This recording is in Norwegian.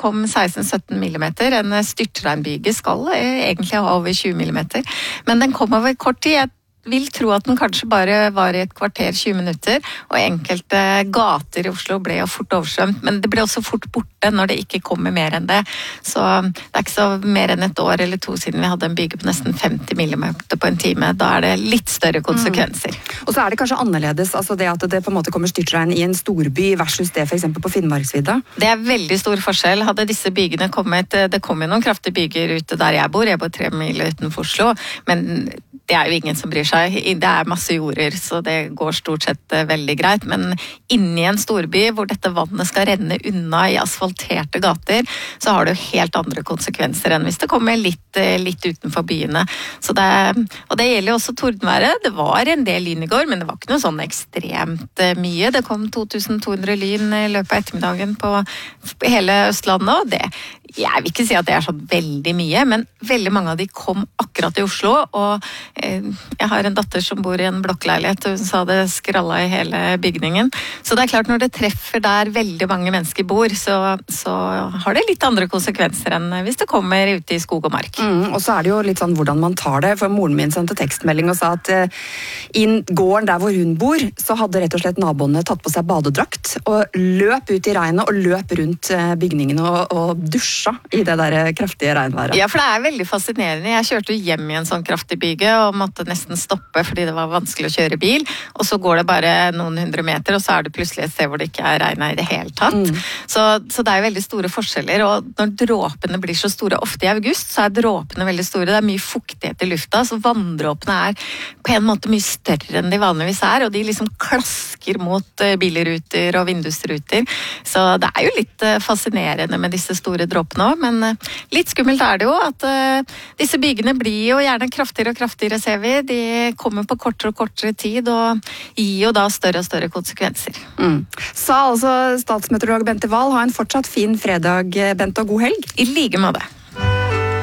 kom 16-17 millimeter. En styrtregnbyge skal egentlig ha over 20 millimeter, men den kom over kort tid. Jeg vil tro at den kanskje bare var i et kvarter 20 minutter, og enkelte gater i Oslo ble jo fort oversvømt, men det ble også fort borte når det ikke kommer mer enn det. Så det er ikke så mer enn et år eller to siden vi hadde en byge på nesten 50 millimeter på en time. Da er det litt større konsekvenser. Og så er det kanskje annerledes, altså det at det på en måte kommer styrtregn i en storby versus det for eksempel på Finnmarksvidda? Det er veldig stor forskjell. Hadde disse bygene kommet, det kommer jo noen kraftige byger ute der jeg bor 3 mil utenfor Oslo, men det er jo ingen som bryr seg. Det er masse jorder, så det går stort sett veldig greit. Men inni en storby hvor dette vannet skal renne unna i asfalterte gater, så har det jo helt andre konsekvenser enn hvis det kommer litt utenfor byene. Og det gjelder jo også tordenværet. Det var en del lyn i går, men det var ikke noe sånn ekstremt mye. Det kom 2200 lyn i løpet av ettermiddagen på hele Østlandet, og jeg vil ikke si at det er så veldig mye, men veldig mange av de kom akkurat i Oslo, og jeg har en datter som bor i en blokkleilighet, og hun sa det skralla i hele bygningen. Så det er klart, når det treffer der veldig mange mennesker bor, så har det litt andre konsekvenser enn hvis det kommer ute i skog og mark. Og så er det jo litt sånn hvordan man tar det, for moren min sendte tekstmelding og sa at i gården der hvor hun bor, så hadde rett og slett naboene tatt på seg badedrakt, og løp ut i regnet, og løp rundt bygningen og dusja i det der kraftige regnværet. Ja, for det er veldig fascinerende. Jeg kjørte hjem i en sånn kraftig byge og måtte nesten stoppe fordi det var vanskelig å kjøre bil, og så går det bare noen 100 meter, og så er det plutselig et sted hvor det ikke er regnet i det hele tatt. Så det er jo veldig store forskjeller, og når dråpene blir så store, ofte i august, så er dråpene veldig store. Det er mye fuktighet i lufta, så vanndråpene er på en måte mye større enn de vanligvis er, og de liksom klasker mot bilruter og vindusruter. Så det er jo litt fascinerende med disse store dråpene nå, men litt skummelt er det jo at disse bygene blir jo gjerne kraftigere og kraftigere, ser vi. De kommer på kortere og kortere tid og gir jo da større og større konsekvenser. Sa altså statsmeteorolog Bente Wahl. Ha en fortsatt fin fredag, Bente, og god helg. I like måte.